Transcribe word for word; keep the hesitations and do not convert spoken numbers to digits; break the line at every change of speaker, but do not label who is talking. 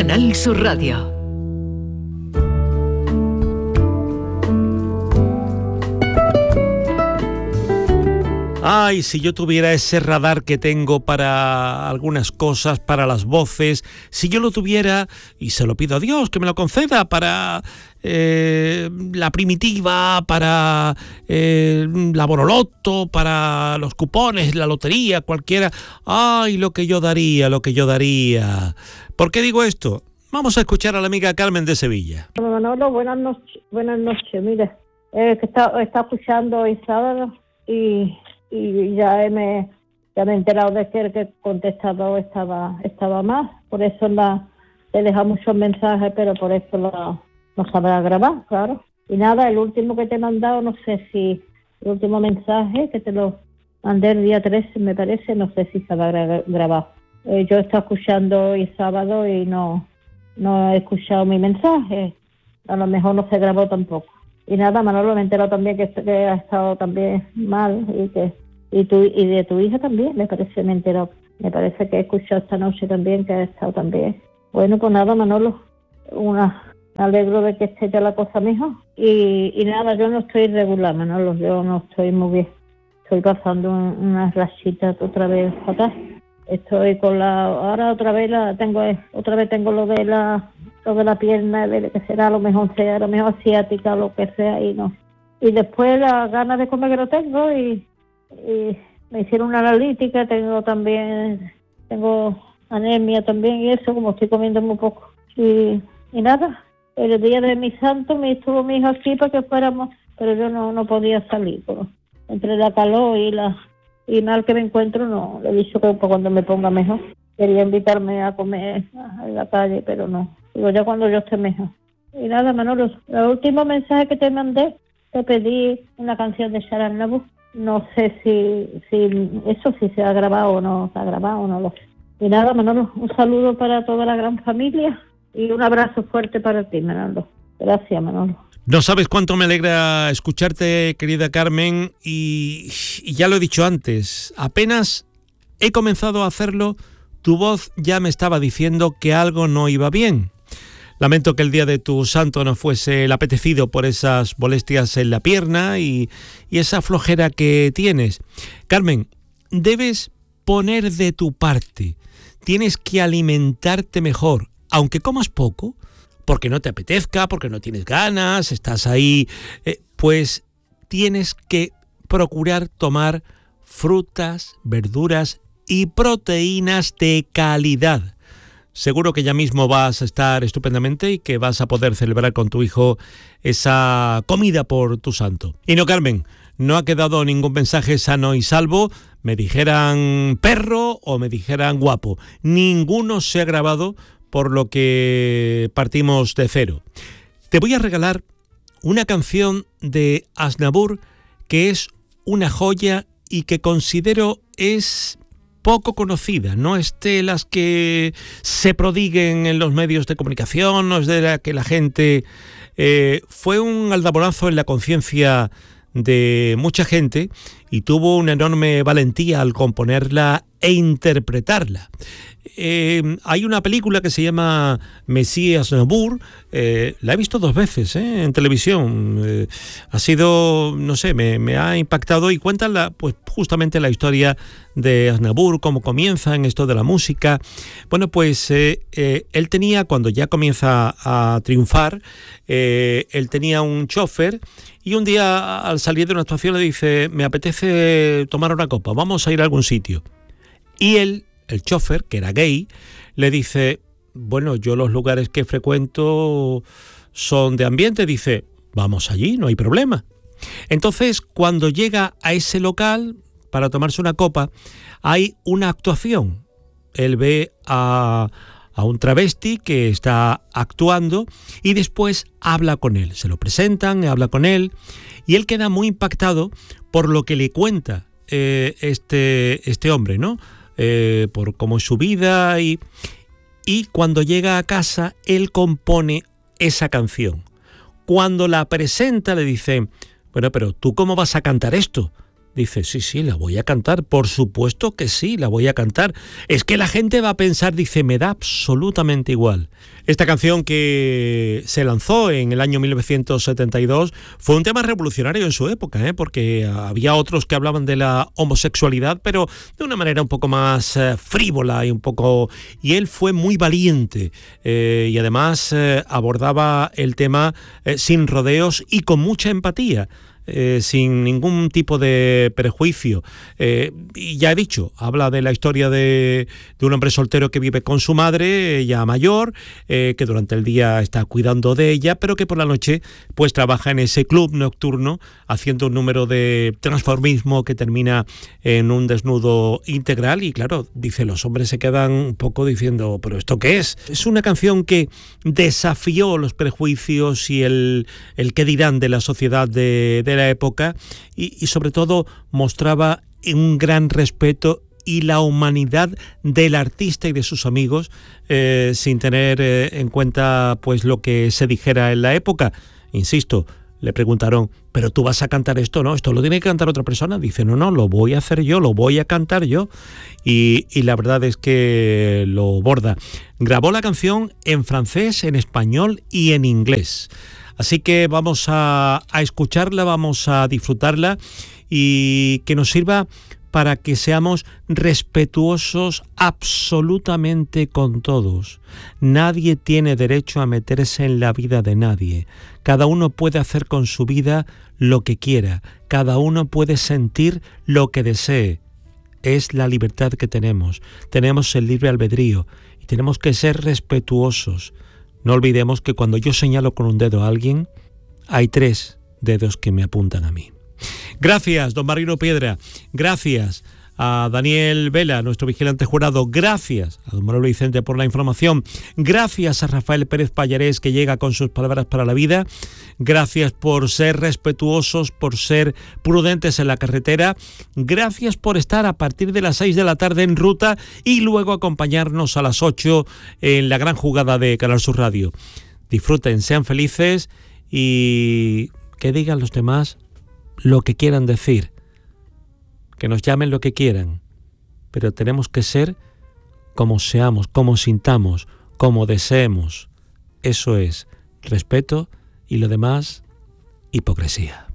Canal Sur Radio.
Ay, si yo tuviera ese radar que tengo para algunas cosas, para las voces, si yo lo tuviera, y se lo pido a Dios que me lo conceda, para eh, la primitiva, para eh, la Boroloto, para los cupones, la lotería, cualquiera. Ay, lo que yo daría, lo que yo daría. ¿Por qué digo esto? Vamos a escuchar a la amiga Carmen de Sevilla.
Manolo, buenas noches, buenas noches. Mire, eh, que está, está escuchando hoy sábado y... y ya me ya me he enterado de que el que contestaba estaba estaba mal, por eso la, le deja muchos mensajes, pero por eso la, no sabrá grabar, claro. Y nada, el último que te he mandado, no sé si, el último mensaje que te lo mandé el día trece, me parece, no sé si se va a grabar. Eh, yo he estado escuchando hoy sábado y no, no he escuchado mi mensaje, a lo mejor no se grabó tampoco. Y nada, Manolo, me he enterado también que, que ha estado también mal y que y tu y de tu hija también, me parece, me he enterado. Me parece que he escuchado esta noche también que ha estado también. Bueno, pues nada, Manolo, una, me alegro de que esté ya la cosa mejor. Y, y nada, yo no estoy regular, Manolo, yo no estoy muy bien. Estoy pasando un, unas rachitas otra vez fatal. Estoy con la, ahora otra vez la tengo, otra vez tengo lo de la lo de la pierna, de que será a lo mejor sea, a lo mejor asiática o lo que sea, y no. Y después las ganas de comer que no tengo, y, y me hicieron una analítica, tengo también, tengo anemia también, y eso, como estoy comiendo muy poco. Y, y nada, el día de mi santo me estuvo mi hijo aquí para que fuéramos, pero yo no, no podía salir, pues, entre la calor y la y mal que me encuentro, no, le he dicho que cuando me ponga mejor. Quería invitarme a comer en la calle, pero no. Digo, ya cuando yo esté mejor. Y nada, Manolo, el último mensaje que te mandé, te pedí una canción de Sharan Nabu. No sé si, si eso sí se ha grabado o no se ha grabado, no lo sé. Y nada, Manolo, un saludo para toda la gran familia y un abrazo fuerte para ti, Manolo. Gracias, Manolo.
No sabes cuánto me alegra escucharte, querida Carmen, y, y ya lo he dicho antes, apenas he comenzado a hacerlo, tu voz ya me estaba diciendo que algo no iba bien. Lamento que el día de tu santo no fuese el apetecido por esas molestias en la pierna y, y esa flojera que tienes. Carmen, debes poner de tu parte, tienes que alimentarte mejor, aunque comas poco, porque no te apetezca, porque no tienes ganas, estás ahí, eh, pues tienes que procurar tomar frutas, verduras y proteínas de calidad. Seguro que ya mismo vas a estar estupendamente y que vas a poder celebrar con tu hijo esa comida por tu santo. Y no, Carmen, no ha quedado ningún mensaje sano y salvo, me dijeran perro o me dijeran guapo. Ninguno se ha grabado, por lo que partimos de cero. Te voy a regalar una canción de Aznavour que es una joya y que considero es poco conocida. No es de las que se prodiguen en los medios de comunicación, no es de la que la gente... Eh, fue un aldabonazo en la conciencia de mucha gente y tuvo una enorme valentía al componerla e interpretarla. Eh, hay una película que se llama Mesías Aznavour, eh, la he visto dos veces eh, en televisión, eh, ha sido, no sé, me, me ha impactado y cuenta la, pues, justamente la historia de Aznavour, cómo comienza en esto de la música. Bueno, pues eh, eh, él tenía, cuando ya comienza a triunfar, eh, él tenía un chofer y un día al salir de una actuación le dice, me apetece tomar una copa, vamos a ir a algún sitio. Y él, el chofer, que era gay, le dice, bueno, yo los lugares que frecuento son de ambiente. Dice, vamos allí, no hay problema. Entonces, cuando llega a ese local para tomarse una copa, hay una actuación. Él ve a, a un travesti que está actuando y después habla con él. Se lo presentan, habla con él y él queda muy impactado por lo que le cuenta eh, este, este hombre, ¿no? Eh, por cómo es su vida y, y cuando llega a casa él compone esa canción. Cuando la presenta le dice, bueno, pero ¿tú cómo vas a cantar esto? Dice, sí, sí, la voy a cantar, por supuesto que sí, la voy a cantar. Es que la gente va a pensar, dice, me da absolutamente igual. Esta canción que se lanzó en el año mil novecientos setenta y dos fue un tema revolucionario en su época, ¿eh? Porque había otros que hablaban de la homosexualidad, pero de una manera un poco más eh, frívola y un poco... Y él fue muy valiente eh, y además eh, abordaba el tema eh, sin rodeos y con mucha empatía. Eh, sin ningún tipo de prejuicio. Eh, y ya he dicho, habla de la historia de, de un hombre soltero que vive con su madre, ya mayor, eh, que durante el día está cuidando de ella, pero que por la noche pues trabaja en ese club nocturno haciendo un número de transformismo que termina en un desnudo integral. Y claro, dice, los hombres se quedan un poco diciendo, ¿pero esto qué es? Es una canción que desafió los prejuicios y el, el qué dirán de la sociedad de, de la época y, y sobre todo mostraba un gran respeto y la humanidad del artista y de sus amigos, eh, sin tener eh, en cuenta pues lo que se dijera en la época. Insisto, le preguntaron, ¿pero tú vas a cantar esto? No, esto lo tiene que cantar otra persona. Dice, no, no, lo voy a hacer yo, lo voy a cantar yo. Y, y la verdad es que lo borda. Grabó la canción en francés, en español y en inglés. Así que vamos a, a escucharla, vamos a disfrutarla y que nos sirva para que seamos respetuosos absolutamente con todos. Nadie tiene derecho a meterse en la vida de nadie. Cada uno puede hacer con su vida lo que quiera. Cada uno puede sentir lo que desee. Es la libertad que tenemos. Tenemos el libre albedrío y tenemos que ser respetuosos. No olvidemos que cuando yo señalo con un dedo a alguien, hay tres dedos que me apuntan a mí. Gracias, don Marino Piedra. Gracias a Daniel Vela, nuestro vigilante jurado. Gracias a don Manuel Vicente por la información. Gracias a Rafael Pérez Pallarés, que llega con sus palabras para la vida. Gracias por ser respetuosos, por ser prudentes en la carretera. Gracias por estar a partir de las seis de la tarde en ruta y luego acompañarnos a las ocho en la gran jugada de Canal Sur Radio. Disfruten, sean felices y que digan los demás lo que quieran decir. Que nos llamen lo que quieran, pero tenemos que ser como seamos, como sintamos, como deseemos. Eso es respeto y lo demás, hipocresía.